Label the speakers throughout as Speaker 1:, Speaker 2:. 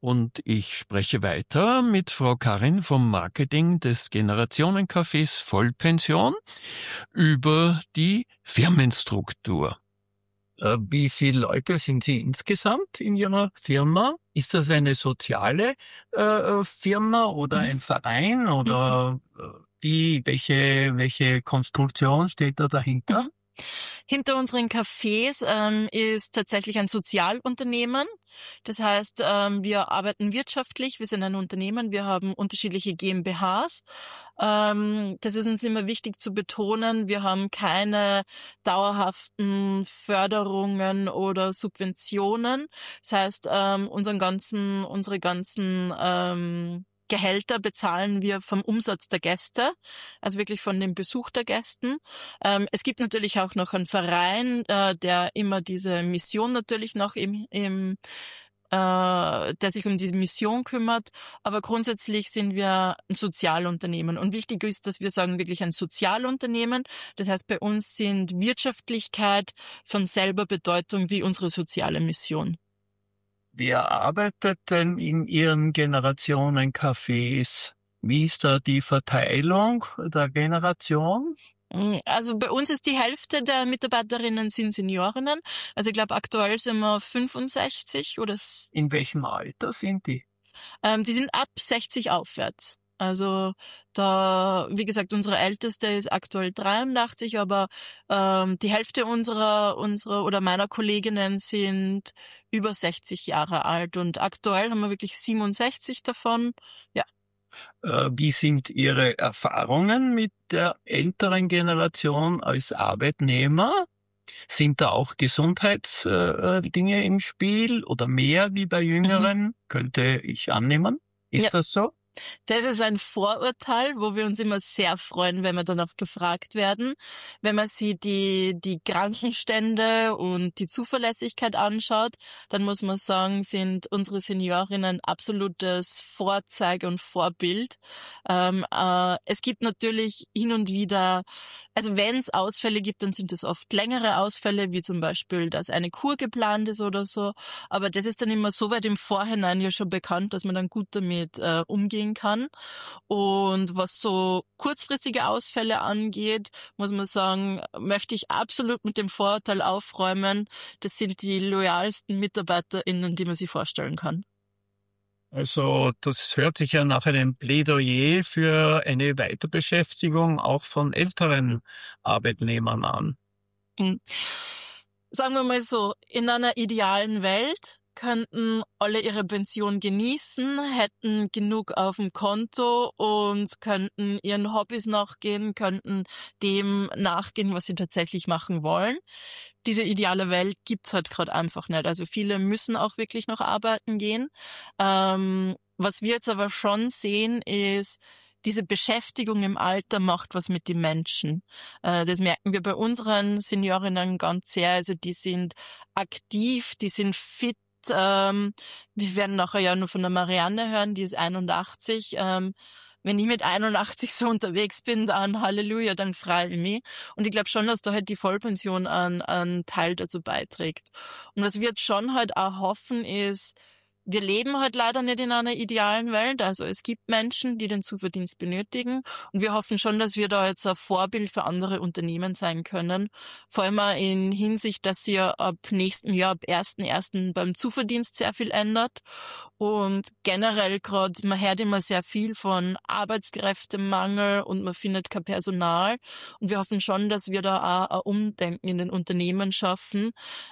Speaker 1: Und ich spreche weiter mit Frau Karin vom Marketing des Generationencafés Vollpension über die Firmenstruktur.
Speaker 2: Wie viele Leute sind Sie insgesamt in Ihrer Firma? Ist das eine soziale Firma oder ein Verein oder welche Konstruktion steht da dahinter?
Speaker 3: Hinter unseren Cafés ist tatsächlich ein Sozialunternehmen. Das heißt, wir arbeiten wirtschaftlich, wir sind ein Unternehmen, wir haben unterschiedliche GmbHs. Das ist uns immer wichtig zu betonen. Wir haben keine dauerhaften Förderungen oder Subventionen. Das heißt, unsere ganzen Gehälter bezahlen wir vom Umsatz der Gäste, also wirklich von dem Besuch der Gästen. Es gibt natürlich auch noch einen Verein, der immer diese Mission natürlich noch der sich um diese Mission kümmert. Aber grundsätzlich sind wir ein Sozialunternehmen. Und wichtig ist, dass wir sagen, wirklich ein Sozialunternehmen. Das heißt, bei uns sind Wirtschaftlichkeit von selber Bedeutung wie unsere soziale Mission.
Speaker 2: Wer arbeitet denn in Ihren Generationencafés? Wie ist da die Verteilung der Generation?
Speaker 3: Also bei uns ist die Hälfte der Mitarbeiterinnen sind Seniorinnen. Also ich glaube, aktuell sind wir 65 oder...
Speaker 2: In welchem Alter sind die?
Speaker 3: Die sind ab 60 aufwärts. Also da, wie gesagt, unsere Älteste ist aktuell 83, aber die Hälfte unserer oder meiner Kolleginnen sind über 60 Jahre alt und aktuell haben wir wirklich 67 davon. Ja.
Speaker 2: Wie sind Ihre Erfahrungen mit der älteren Generation als Arbeitnehmer? Sind da auch Gesundheitsdinge im Spiel oder mehr wie bei Jüngeren? Könnte ich annehmen. Ist das so?
Speaker 3: Das ist ein Vorurteil, wo wir uns immer sehr freuen, wenn wir danach gefragt werden. Wenn man sich die Krankenstände und die Zuverlässigkeit anschaut, dann muss man sagen, sind unsere Seniorinnen absolutes Vorzeige und Vorbild. Es gibt natürlich hin und wieder, also wenn es Ausfälle gibt, dann sind es oft längere Ausfälle, wie zum Beispiel, dass eine Kur geplant ist oder so. Aber das ist dann immer so weit im Vorhinein ja schon bekannt, dass man dann gut damit umgehen kann. Und was so kurzfristige Ausfälle angeht, muss man sagen, möchte ich absolut mit dem Vorurteil aufräumen. Das sind die loyalsten MitarbeiterInnen, die man sich vorstellen kann.
Speaker 2: Also das hört sich ja nach einem Plädoyer für eine Weiterbeschäftigung auch von älteren Arbeitnehmern an.
Speaker 3: Sagen wir mal so, in einer idealen Welt könnten alle ihre Pension genießen, hätten genug auf dem Konto und könnten ihren Hobbys nachgehen, könnten dem nachgehen, was sie tatsächlich machen wollen. Diese ideale Welt gibt's halt gerade einfach nicht. Also viele müssen auch wirklich noch arbeiten gehen. Was wir jetzt aber schon sehen, ist, diese Beschäftigung im Alter macht was mit den Menschen. Das merken wir bei unseren Seniorinnen ganz sehr. Also die sind aktiv, die sind fit. Wir werden nachher ja nur von der Marianne hören, die ist 81. Wenn ich mit 81 so unterwegs bin, dann Halleluja, dann freue ich mich. Und ich glaube schon, dass da halt die Vollpension einen Teil dazu beiträgt. Und was wir jetzt schon halt auch hoffen ist, wir leben halt leider nicht in einer idealen Welt. Also es gibt Menschen, die den Zuverdienst benötigen. Und wir hoffen schon, dass wir da jetzt ein Vorbild für andere Unternehmen sein können. Vor allem auch in Hinsicht, dass sich ja ab nächsten Jahr, ab 1.1. beim Zuverdienst sehr viel ändert. Und generell gerade, man hört immer sehr viel von Arbeitskräftemangel und man findet kein Personal. Und wir hoffen schon, dass wir da auch ein Umdenken in den Unternehmen schaffen.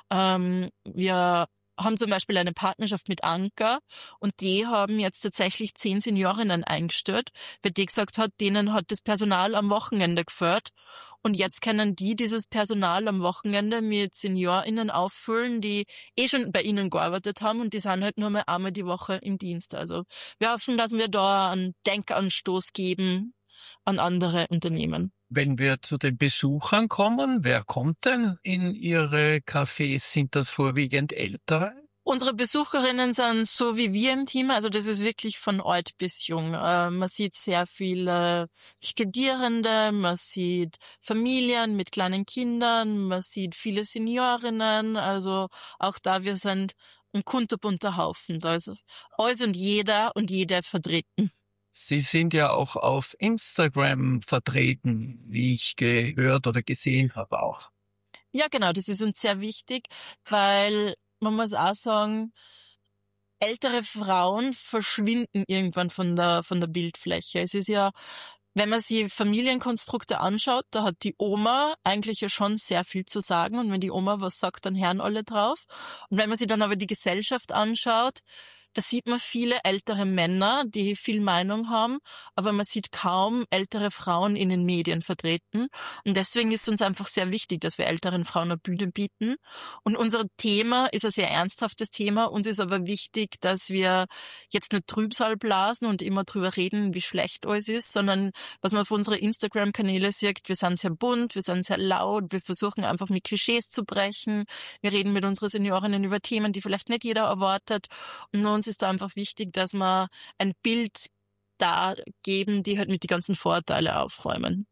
Speaker 3: Wir haben zum Beispiel eine Partnerschaft mit Anker und die haben jetzt tatsächlich 10 Seniorinnen eingestellt, weil die gesagt hat, denen hat das Personal am Wochenende gefehlt und jetzt können die dieses Personal am Wochenende mit SeniorInnen auffüllen, die schon bei ihnen gearbeitet haben und die sind halt nur mal einmal die Woche im Dienst. Also wir hoffen, dass wir da einen Denkanstoß geben an andere Unternehmen.
Speaker 2: Wenn wir zu den Besuchern kommen, wer kommt denn in Ihre Cafés? Sind das vorwiegend Ältere?
Speaker 3: Unsere Besucherinnen sind so wie wir im Team, also das ist wirklich von alt bis jung. Man sieht sehr viele Studierende, man sieht Familien mit kleinen Kindern, man sieht viele Seniorinnen, also auch da wir sind ein kunterbunter Haufen. Da ist alles und jeder und jede vertreten.
Speaker 2: Sie sind ja auch auf Instagram vertreten, wie ich gehört oder gesehen habe auch.
Speaker 3: Ja, genau, das ist uns sehr wichtig, weil man muss auch sagen, ältere Frauen verschwinden irgendwann von der Bildfläche. Es ist ja, wenn man sich Familienkonstrukte anschaut, da hat die Oma eigentlich ja schon sehr viel zu sagen. Und wenn die Oma was sagt, dann hören alle drauf. Und wenn man sich dann aber die Gesellschaft anschaut, da sieht man viele ältere Männer, die viel Meinung haben, aber man sieht kaum ältere Frauen in den Medien vertreten. Und deswegen ist uns einfach sehr wichtig, dass wir älteren Frauen eine Bühne bieten. Und unser Thema ist ein sehr ernsthaftes Thema. Uns ist aber wichtig, dass wir jetzt nicht Trübsal blasen und immer drüber reden, wie schlecht alles ist, sondern was man auf unsere Instagram-Kanäle sieht, wir sind sehr bunt, wir sind sehr laut, wir versuchen einfach mit Klischees zu brechen. Wir reden mit unseren Seniorinnen über Themen, die vielleicht nicht jeder erwartet. Und uns ist da einfach wichtig, dass wir ein Bild da geben, die halt mit die ganzen Vorurteile aufräumen.